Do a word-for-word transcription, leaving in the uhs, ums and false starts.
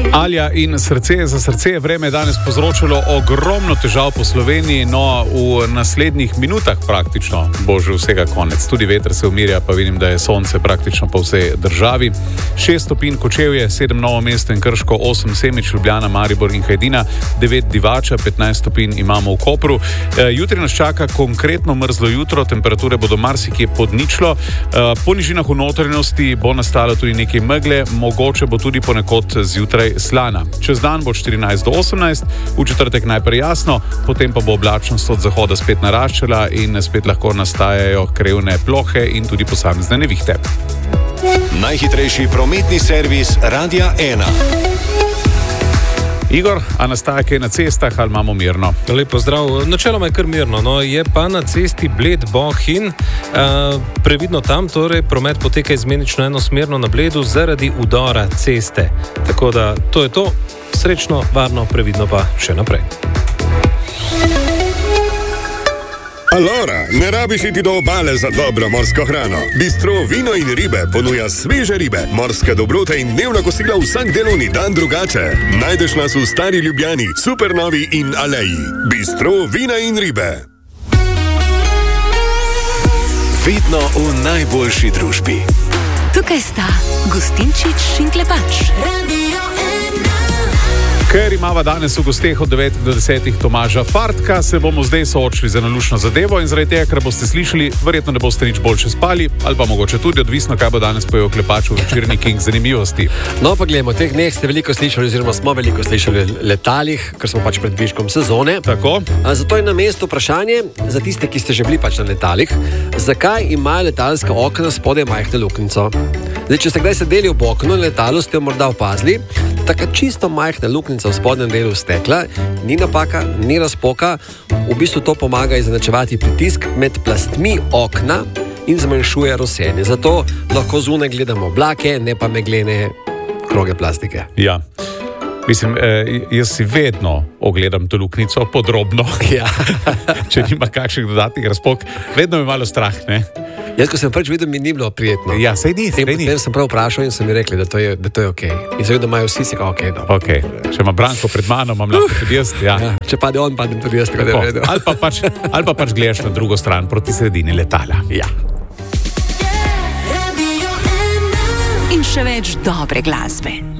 Alja in srce za srce je vreme danes povzročilo ogromno težav po Sloveniji, no v naslednjih minutah praktično bo že vsega konec. Tudi veter se umirja, pa vidim, da je sonce praktično po vsej državi. šest stopinj Kočevje, sedem Novo mesto in Krško, osem Semič, Ljubljana, Maribor in Hajdina, devet Divača, petnajst stopinj imamo v Kopru. E, jutri nas čaka konkretno mrzlo jutro, temperature bodo marsikje pod ničlo. E, po nižinah v notranjosti bo nastalo tudi nekaj megle, mogoče bo tudi ponekod zjutraj slana. Čez dan bo štirinajst do osemnajst, v četrtek najprej jasno, potem pa bo oblačnost od zahoda spet naraščala in spet lahko nastajajo krevne plohe in tudi posamezne nevihte. Najhitrejši prometni servis Radia ena. Igor, a nastaja kaj na cestah ali imamo mirno? Lep pozdrav. Načeloma je kar mirno, no, je pa na cesti Bled-Bohinj. Uh, previdno tam, torej promet poteka izmenično enosmerno na Bledu zaradi udora ceste. Tako da to je to. Srečno, varno, previdno pa še naprej. Alora, ne rabiš iti do obale za dobro morsko hrano. Bistro Vino in ribe ponuja sveže ribe, morske dobrote in dnevna kosila vsak delovni dan drugače. Najdeš nas v Stari Ljubljani, Supernovi in Aleji. Bistro Vina in ribe. Vedno v najboljši družbi. Tukaj sta Gustinčič in Klepač. Ker imava danes v gosteh od devetih do desetih Tomaža Fartka, se bomo zdaj soočili z eno lušno zadevo in zaradi tega, ker boste slišali, verjetno ne boste nič boljše spali, ali pa mogoče tudi, odvisno, kaj bo danes povedal Klepač v večerni King zanimivosti. No, pa gledamo, teh dneh ste veliko slišali, oziroma smo veliko slišali o letalih, ker smo pač pred viškom sezone. Tako. A zato je na mestu vprašanje za tiste, ki ste že bili pač na letalih, zakaj imajo letalska okna spodaj majhno luknjico? Zdaj, če ste kdaj sedeli ob oknu na letalu, ste jo morda opazili, taka čisto majhna luknjica v spodnjem delu stekla, ni napaka, ni razpoka, v bistvu to pomaga izenačevati pritisk med plastmi okna in zmanjšuje rosenje. Zato lahko zunaj gledamo oblake, ne pa meglene kroge plastike. Ja. Mislim, eh, jaz si vedno ogledam to luknjico podrobno, Ja. če nima kakšnih dodatnih razpok. Vedno me malo strah, ne? Jaz, ko sem prvič videl, mi ni bilo prijetno. Ja, sej ni, sej In ni. potem sem prav vprašal in so mi rekli, da to je, da to je okej. In seveda imajo vsi si kao okej. Ok, če ima Branko pred mano, imam lahko tudi jaz. Ja. Ja, če pade on, padem tudi jaz, tako da je v redu. Ali pa pač, ali pa pač gledaš na drugo stran proti sredini letala. Ja. In še več dobre glasbe.